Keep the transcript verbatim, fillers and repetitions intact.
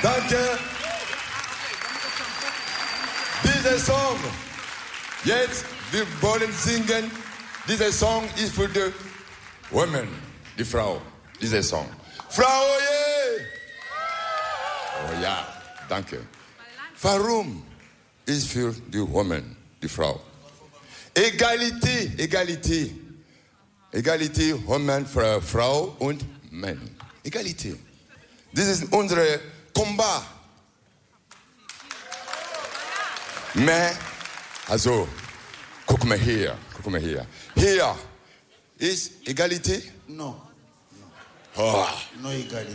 Danke. Dieser Song, jetzt, wir wollen singen. Dieser Song ist für die Women, die Frau. Dieser Song. Frau, oje! Oh ja, danke. Warum ist für die Women, die Frau? Egalité, Egalité. Egalité, Women, Frau und Mann. Egalité. Das ist unser Combat. Mais, also, guck mal hier, guck mal hier. Hier ist Egalité? No. Oh. No Egalité.